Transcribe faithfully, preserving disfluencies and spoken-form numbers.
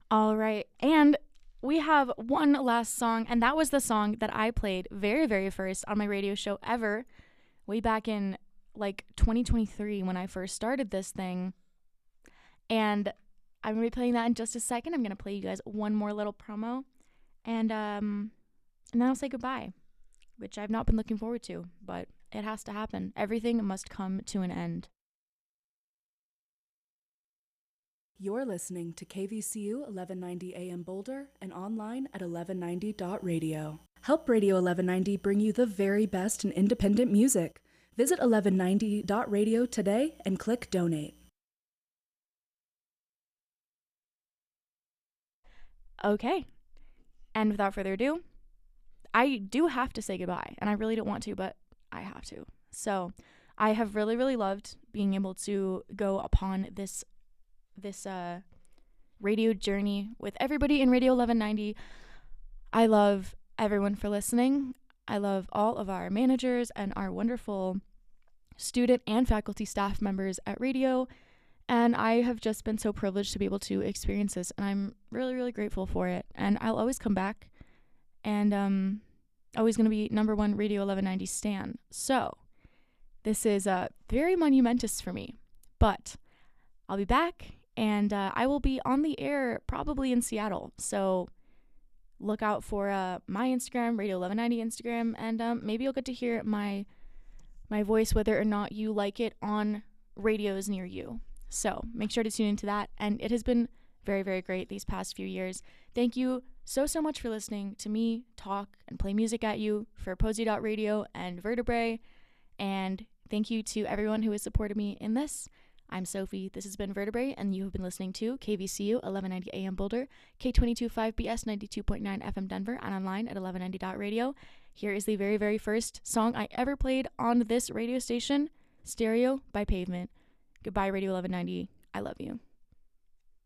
All right. And we have one last song, and that was the song that I played very, very first on my radio show ever, way back in like twenty twenty-three when I first started this thing. And I'm going to be playing that in just a second. I'm going to play you guys one more little promo, and um, and then I'll say goodbye, which I've not been looking forward to, but it has to happen. Everything must come to an end. You're listening to K V C U eleven ninety A M Boulder and online at eleven ninety dot radio. Help Radio eleven ninety bring you the very best in independent music. Visit eleven ninety dot radio today and click donate. Okay. And without further ado, I do have to say goodbye, and I really don't want to, but I have to. So I have really, really loved being able to go upon this this uh, radio journey with everybody in Radio eleven ninety. I love everyone for listening. I love all of our managers and our wonderful student and faculty staff members at radio. And I have just been so privileged to be able to experience this, and I'm really, really grateful for it. And I'll always come back, and um, always going to be number one Radio eleven ninety stan. So this is uh, very monumentous for me, but I'll be back, and uh, I will be on the air probably in Seattle. So look out for uh, my Instagram, Radio eleven ninety Instagram, and um, maybe you'll get to hear my my voice, whether or not you like it, on radios near you. So make sure to tune into that. And it has been very, very great these past few years. Thank you so, so much for listening to me talk and play music at you for Posey dot radio and Vertebrae. And thank you to everyone who has supported me in this. I'm Sophie. This has been Vertebrae, and you have been listening to K V C U eleven ninety A M Boulder, K twenty-two point five B S ninety-two point nine F M Denver, and online at eleven ninety dot radio. Here is the very, very first song I ever played on this radio station, Stereo by Pavement. Goodbye, Radio eleven ninety. I love you.